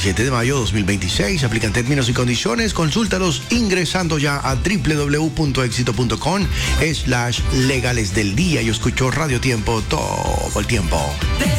17 de mayo de 2026. Aplican términos y condiciones. Consúltalos ingresando ya a www.exito.com/legales del día. Yo escucho Radio Tiempo todo el tiempo.